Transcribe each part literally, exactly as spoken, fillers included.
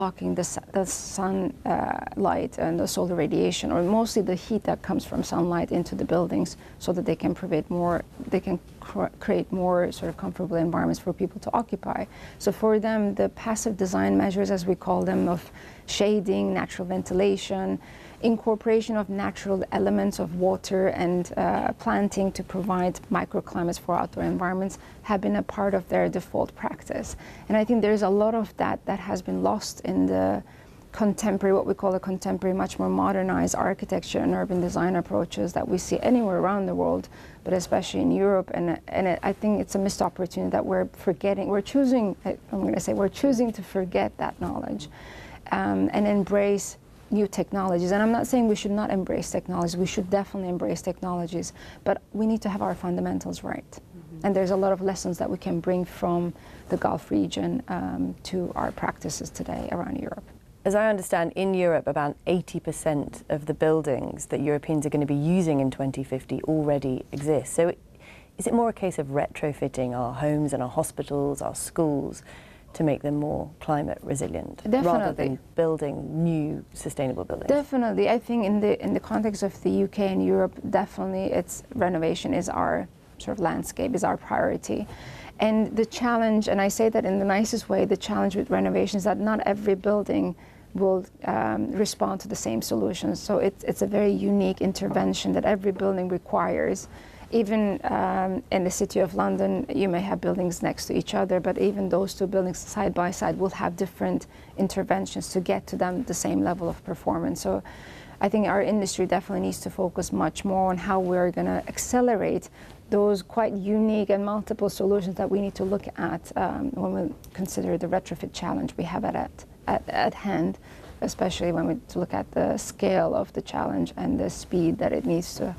blocking the, su- the sun uh, light and the solar radiation, or mostly the heat that comes from sunlight into the buildings, so that they can provide more, they can cr create more sort of comfortable environments for people to occupy. So for them, the passive design measures, as we call them, of shading, natural ventilation, incorporation of natural elements of water and uh, planting to provide microclimates for outdoor environments have been a part of their default practice. And I think there's a lot of that that has been lost in the contemporary, what we call a contemporary, much more modernized architecture and urban design approaches that we see anywhere around the world, but especially in Europe. And, and it, I think it's a missed opportunity that we're forgetting, we're choosing, I'm going to say, we're choosing to forget that knowledge um, and embrace new technologies. And I'm not saying we should not embrace technologies. We should definitely embrace technologies, but we need to have our fundamentals right. Mm-hmm. And there's a lot of lessons that we can bring from the Gulf region um, to our practices today around Europe. As I understand, in Europe, about eighty percent of the buildings that Europeans are going to be using in twenty fifty already exist. So is it more a case of retrofitting our homes and our hospitals, our schools, to make them more climate resilient, Definitely. rather than building new sustainable buildings? Definitely. I think in the in the context of the U K and Europe, definitely it's renovation is our sort of landscape, is our priority. And the challenge, and I say that in the nicest way, the challenge with renovation is that not every building will um, respond to the same solutions. So it's, it's a very unique intervention that every building requires. Even um, in the City of London, you may have buildings next to each other, but even those two buildings side by side will have different interventions to get to them the same level of performance. So I think our industry definitely needs to focus much more on how we're going to accelerate those quite unique and multiple solutions that we need to look at um, when we consider the retrofit challenge we have at, at, at hand, especially when we look at the scale of the challenge and the speed that it needs to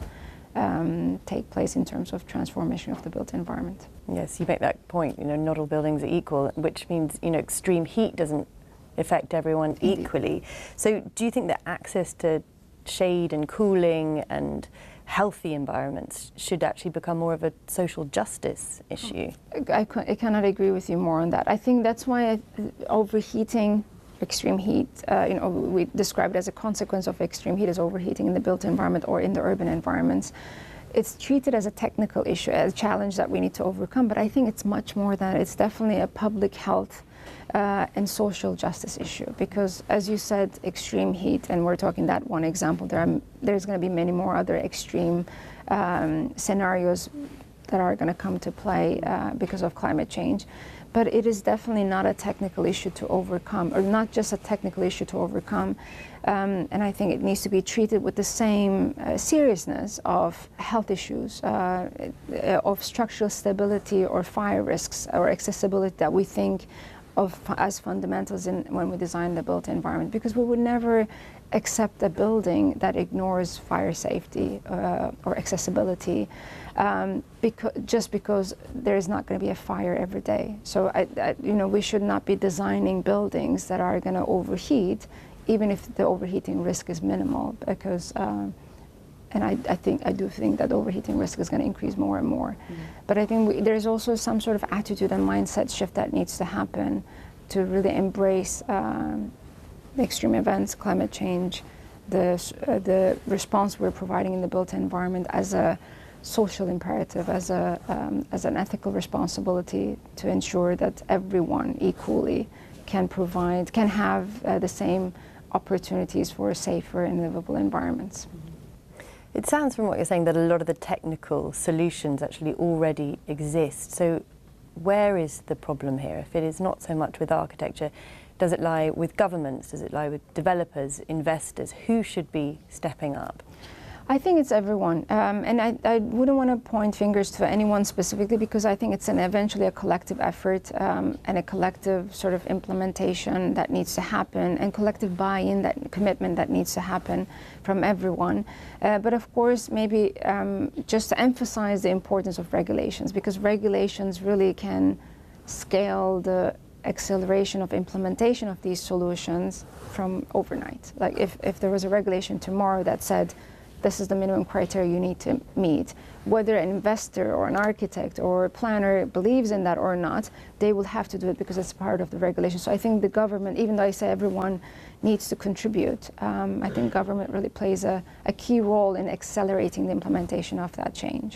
Um, take place in terms of transformation of the built environment. Yes, you make that point, you know, not all buildings are equal, which means, you know, extreme heat doesn't affect everyone Indeed. equally. So do you think that access to shade and cooling and healthy environments should actually become more of a social justice issue? I, I cannot agree with you more on that. I think that's why I, overheating, extreme heat, uh, you know, we describe it as a consequence of extreme heat as overheating in the built environment or in the urban environments. It's treated as a technical issue, as a challenge that we need to overcome, but I think it's much more than that. It's definitely a public health uh, and social justice issue, because as you said, extreme heat, and we're talking that one example, there are, there's going to be many more other extreme um, scenarios that are going to come to play uh, because of climate change. But it is definitely not a technical issue to overcome, or not just a technical issue to overcome. Um, and I think it needs to be treated with the same uh, seriousness of health issues, uh, of structural stability or fire risks or accessibility that we think of as fundamentals in, when we design the built environment. Because we would never accept a building that ignores fire safety uh, or accessibility. Um, because, just because there is not going to be a fire every day. So, I, I, you know, we should not be designing buildings that are going to overheat, even if the overheating risk is minimal. Because, um, and I, I think I do think that overheating risk is going to increase more and more. Mm-hmm. But I think we, there's also some sort of attitude and mindset shift that needs to happen to really embrace um, extreme events, climate change, the uh, the response we're providing in the built environment as a social imperative, as a um, as an ethical responsibility to ensure that everyone equally can provide, can have uh, the same opportunities for safer and livable environments. It sounds from what you're saying that a lot of the technical solutions actually already exist. So where is the problem here? If it is not so much with architecture, does it lie with governments? Does it lie with developers, investors? Who should be stepping up? I think it's everyone, um, and I, I wouldn't want to point fingers to anyone specifically, because I think it's an eventually a collective effort um, and a collective sort of implementation that needs to happen, and collective buy-in, that commitment that needs to happen from everyone. Uh, but of course, maybe um, just to emphasize the importance of regulations, because regulations really can scale the acceleration of implementation of these solutions from overnight. Like if, if there was a regulation tomorrow that said, this is the minimum criteria you need to meet. Whether an investor or an architect or a planner believes in that or not, they will have to do it because it's part of the regulation. So I think the government, even though I say everyone needs to contribute, um, I think government really plays a, a key role in accelerating the implementation of that change.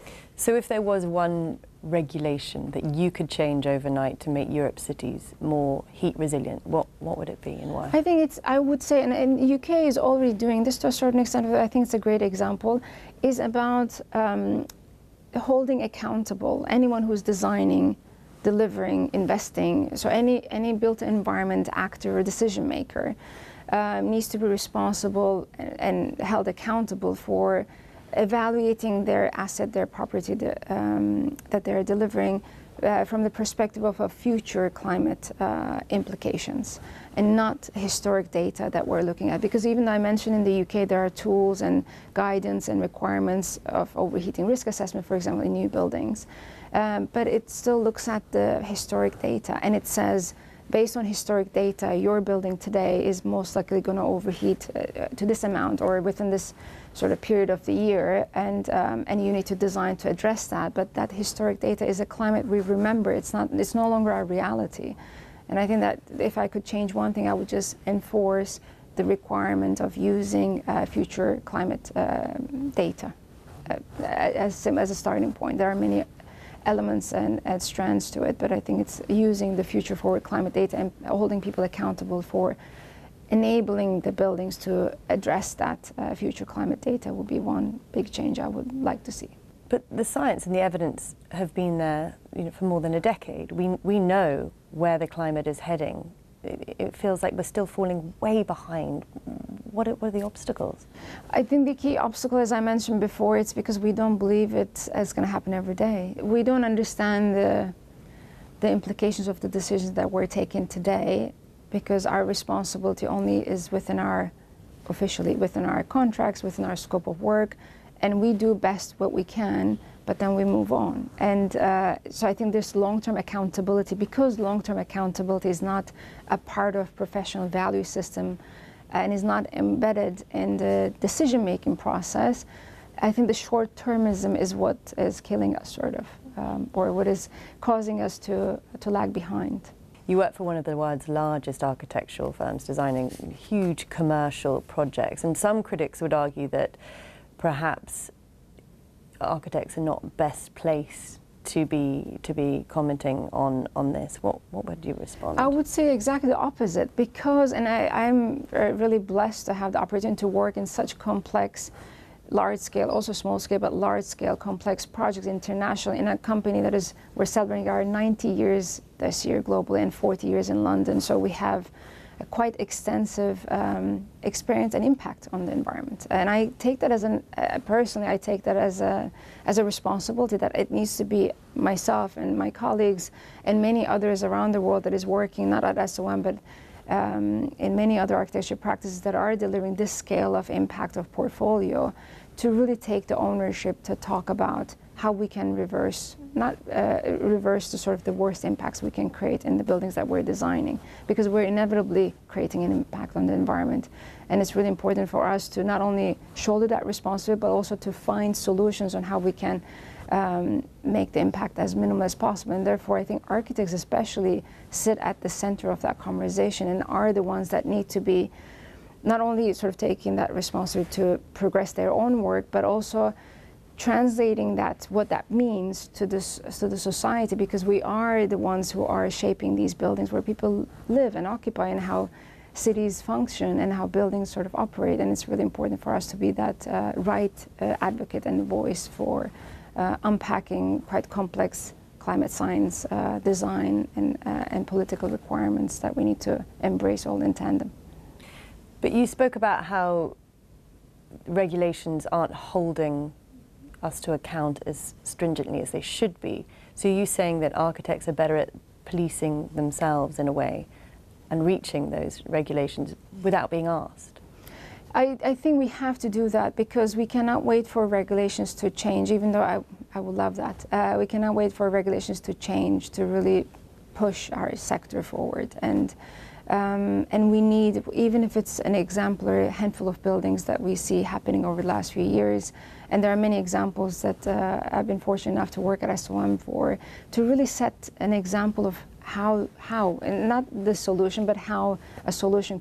So if there was one regulation that you could change overnight to make Europe's cities more heat resilient, what, what would it be and why? I think it's, I would say, and, and the U K is already doing this to a certain extent, I think it's a great example, is about um, holding accountable anyone who's designing, delivering, investing. So any, any built environment actor or decision maker uh, needs to be responsible and, and held accountable for evaluating their asset, their property the, um, that they're delivering uh, from the perspective of a future climate uh, implications and not historic data that we're looking at. Because even though I mentioned in the U K there are tools and guidance and requirements of overheating risk assessment, for example, in new buildings, um, but it still looks at the historic data and it says, based on historic data, your building today is most likely going to overheat uh, to this amount or within this sort of period of the year, and um, and you need to design to address that. But that historic data is a climate we remember. It's not. It's no longer our reality. And I think that if I could change one thing, I would just enforce the requirement of using uh, future climate uh, data uh, as as a starting point. There are many elements and, and strands to it, but I think it's using the future forward climate data and holding people accountable for enabling the buildings to address that uh, future climate data will be one big change I would like to see. But the science and the evidence have been there, you know, for more than a decade. We, we know where the climate is heading. It, it feels like we're still falling way behind. What are, what are the obstacles? I think the key obstacle, as I mentioned before, it's because we don't believe it is going to happen every day. We don't understand the, the implications of the decisions that we're taking today, because our responsibility only is within our, officially within our contracts, within our scope of work, and we do best what we can, but then we move on. And uh, so I think there's long-term accountability, because long-term accountability is not a part of professional value system and is not embedded in the decision-making process. I think the short-termism is what is killing us, sort of, um, or what is causing us to, to lag behind. You work for one of the world's largest architectural firms, designing huge commercial projects, and some critics would argue that perhaps architects are not best placed to be to be commenting on on this. What what would you respond? I would say exactly the opposite, because, and I, I'm really blessed to have the opportunity to work in such complex, large scale, also small scale, but large scale, complex projects internationally in a company that is, we're celebrating our ninety years this year globally and forty years in London. So we have a quite extensive um, experience and impact on the environment. And I take that as an, uh, personally, I take that as a, as a responsibility that it needs to be myself and my colleagues and many others around the world that is working, not at S O M, but um, in many other architecture practices that are delivering this scale of impact of portfolio, to really take the ownership to talk about how we can reverse, not uh, reverse the sort of the worst impacts we can create in the buildings that we're designing, because we're inevitably creating an impact on the environment. And it's really important for us to not only shoulder that responsibility, but also to find solutions on how we can um, make the impact as minimal as possible. And therefore, I think architects especially sit at the center of that conversation and are the ones that need to be not only sort of taking that responsibility to progress their own work, but also translating that, what that means to this, to the society, because we are the ones who are shaping these buildings where people live and occupy, and how cities function and how buildings sort of operate. And it's really important for us to be that uh, right uh, advocate and voice for uh, unpacking quite complex climate science, uh, design, and, uh, and political requirements that we need to embrace all in tandem. But you spoke about how regulations aren't holding us to account as stringently as they should be. So are you saying that architects are better at policing themselves in a way and reaching those regulations without being asked? I, I think we have to do that, because we cannot wait for regulations to change, even though I, I would love that. Uh, we cannot wait for regulations to change to really push our sector forward. And Um, and we need, even if it's an exemplary handful of buildings that we see happening over the last few years, and there are many examples that uh, I've been fortunate enough to work at S O M for, to really set an example of how, how, and not the solution, but how a solution